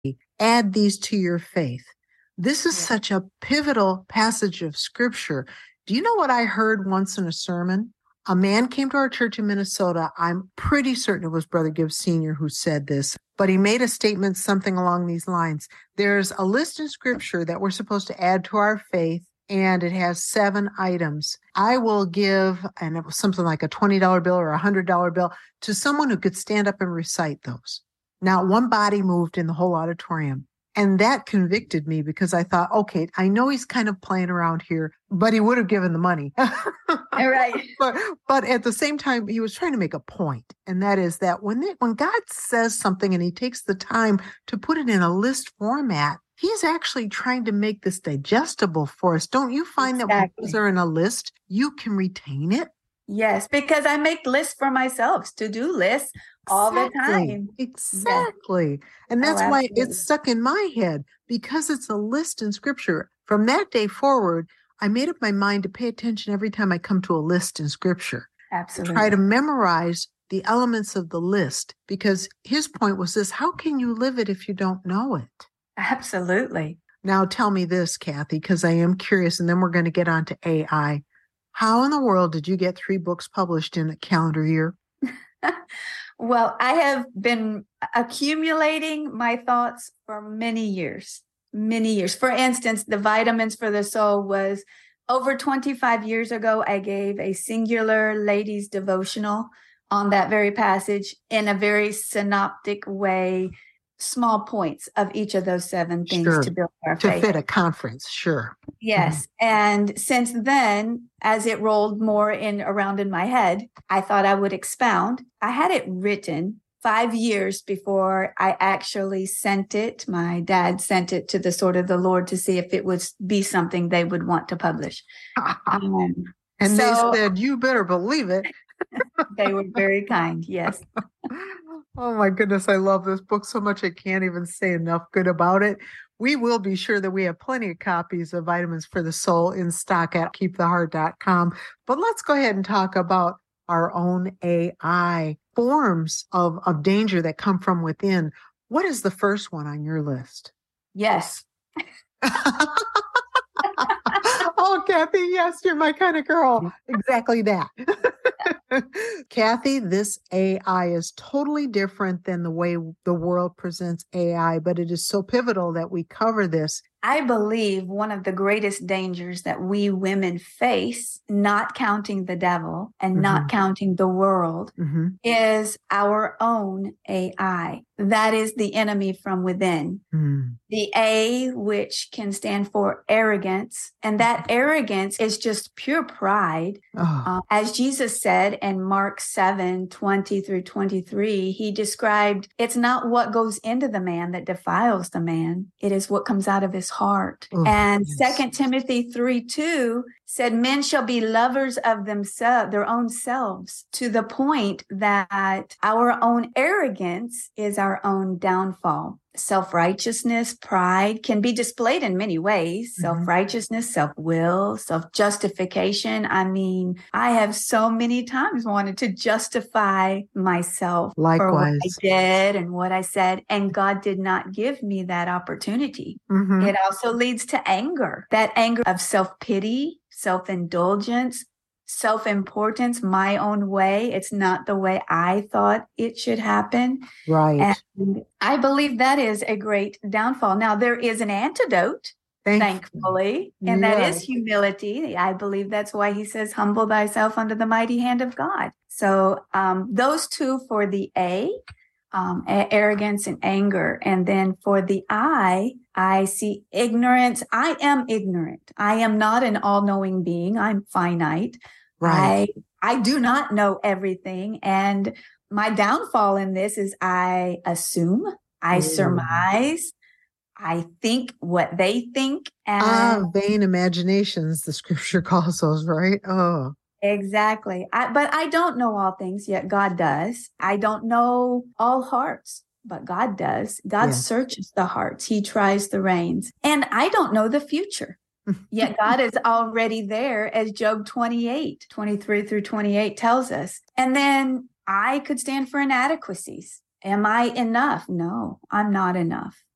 add these to your faith. This is such a pivotal passage of scripture. Do you know what I heard once in a sermon? A man came to our church in Minnesota. I'm pretty certain it was Brother Gibbs Sr. who said this, but he made a statement something along these lines. There's a list in scripture that we're supposed to add to our faith, and it has 7 items. I will give, and it was something like a $20 bill or a $100 bill to someone who could stand up and recite those. Not one body moved in the whole auditorium. And that convicted me because I thought, okay, I know he's kind of playing around here, but he would have given the money. Right. But at the same time, he was trying to make a point. And that is that when God says something and he takes the time to put it in a list format, he's actually trying to make this digestible for us. Don't you find that when things are in a list, you can retain it? Yes, because I make lists for myself, to-do lists all the time. Exactly. And that's why it's stuck in my head, because it's a list in scripture. From that day forward, I made up my mind to pay attention every time I come to a list in scripture. Absolutely. Try to memorize the elements of the list, because his point was this: how can you live it if you don't know it? Absolutely. Now tell me this, Kathy, because I am curious, and then we're going to get on to AI. How in the world did you get 3 books published in a calendar year? Well, I have been accumulating my thoughts for many years. For instance, the Vitamins for the Soul was over 25 years ago. I gave a singular ladies devotional on that very passage in a very synoptic way, small points of each of those 7 things to build our faith. To fit a conference, sure. Yes. Mm-hmm. And since then, as it rolled more around in my head, I thought I would expound. I had it written 5 years before I actually sent it. My dad sent it to the Lord to see if it would be something they would want to publish. And they said, you better believe it. They were very kind. Yes. Oh my goodness. I love this book so much. I can't even say enough good about it. We will be sure that we have plenty of copies of Vitamins for the Soul in stock at keeptheheart.com. But let's go ahead and talk about our own AI, forms of danger that come from within. What is the first one on your list? Yes. Oh, Kathy, yes, you're my kind of girl. Exactly that. Kathy, this AI is totally different than the way the world presents AI, but it is so pivotal that we cover this. I believe one of the greatest dangers that we women face, not counting the devil and not counting the world, is our own AI. That is the enemy from within. The A, which can stand for arrogance, and that arrogance is just pure pride. As Jesus said in Mark 7:20-23, he described, it's not what goes into the man that defiles the man. It is what comes out of his heart. And 2 Timothy 3:2 said, men shall be lovers of themselves, their own selves, to the point that our own arrogance is our own downfall. Self-righteousness, pride can be displayed in many ways. Self-righteousness, self-will, self-justification. I mean, I have so many times wanted to justify myself for what I did and what I said, and God did not give me that opportunity. It also leads to anger, that anger of self-pity, self-indulgence, self-importance, my own way. It's not the way I thought it should happen. Right. And I believe that is a great downfall. Now, there is an antidote, thankfully, and that is humility. I believe that's why he says, humble thyself under the mighty hand of God. So those 2 for the A, arrogance and anger. And then for the I see ignorance. I am ignorant. I am not an all-knowing being. I'm finite. Right. I do not know everything. And my downfall in this is I assume, I surmise, I think what they think. And vain imaginations, the scripture calls those, right? Oh. Exactly. But I don't know all things, yet God does. I don't know all hearts, but God does. God searches the hearts. He tries the reins. And I don't know the future. Yet God is already there, as Job 28:23-28 tells us. And then I could stand for inadequacies. Am I enough? No, I'm not enough.